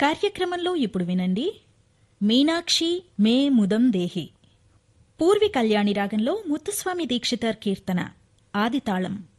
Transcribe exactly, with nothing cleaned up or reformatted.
కార్యక్రమంలో ఇప్పుడు వినండి మీనాక్షి మే ముదం దేహి పూర్వి కళ్యాణి రాగంలో ముత్తుస్వామి దీక్షితర్ కీర్తన ఆదితాళం.